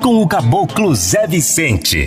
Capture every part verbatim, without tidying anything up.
com o Caboclo Zé Vicente.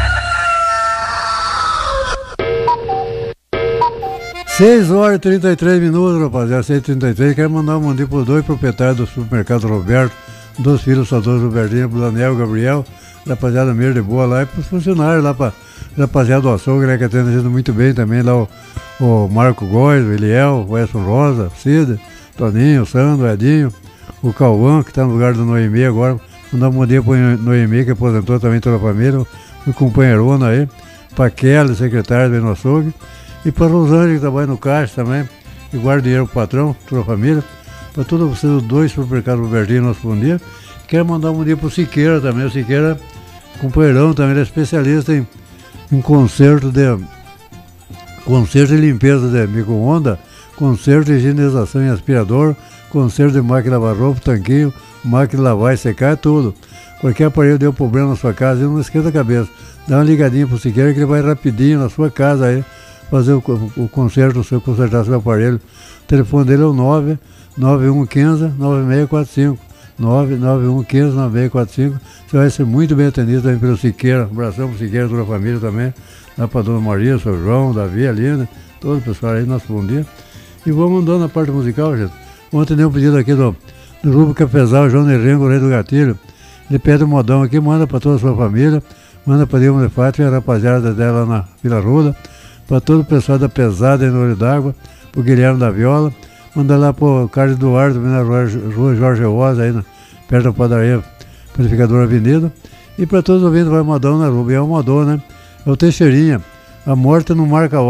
seis horas e trinta e três minutos, rapaziada, seis e trinta e três. Quero mandar um bom dia para os dois proprietários do supermercado Roberto, dos filhos saudosos Robertinho, pro Daniel e Gabriel, rapaziada mesmo de boa lá, e pros funcionários lá, pra rapaziada do açougue, né, que atende a gente muito bem também, lá o, o Marco Góes, o Eliel, o Edson Rosa, Cida, Toninho, o Sandro, o Edinho, o Cauã, que tá no lugar do Noemi agora. Mandar um bom dia pro Noemi, que aposentou também toda a família, o companheirona aí, pra Kelly, secretária do açougue, e pra Rosângela, que trabalha no caixa também, e guarda dinheiro pro patrão, toda a família. Para todos vocês, os dois supermercados Robertinho, nosso bom dia. Quero mandar um bom dia pro Siqueira também, o Siqueira, companheirão também, ele é especialista em, em conserto de conserto e limpeza de micro-ondas, conserto de higienização em aspirador, conserto de máquina de lavar roupa, tanquinho, máquina de lavar e secar, tudo. Qualquer aparelho deu problema na sua casa, ele não esquenta a cabeça. Dá uma ligadinha pro Siqueira que ele vai rapidinho na sua casa aí, fazer o, o, o conserto, o seu, consertar seu aparelho. O telefone dele é o nove nove um um cinco nove seis quatro cinco. nove nove um um cinco nove seis quatro cinco. Você vai ser muito bem atendido também pelo Siqueira. Um abração pro Siqueira, toda a família também. Lá pra Dona Maria, seu João, Davi, Alina, todo o pessoal aí, nosso bom dia. E vamos andando na parte musical, gente. Ontem deu um pedido aqui do, do Grupo Cafezal, o João Nerengo, o Rei do Gatilho. Ele pede um modão aqui, manda pra toda a sua família, manda pra Dilma de Fátima, a rapaziada dela na Vila Ruda, pra todo o pessoal da Pesada em Olho d'Água, pro Guilherme da Viola, manda lá pro Carlos Eduardo, na rua Jorge Rosa, aí na, perto da padaria Purificador Avenida, e pra todos os ouvintes vai modão na Ruba, e é um modão, né? É o Teixeirinha, a morte não marca a hora.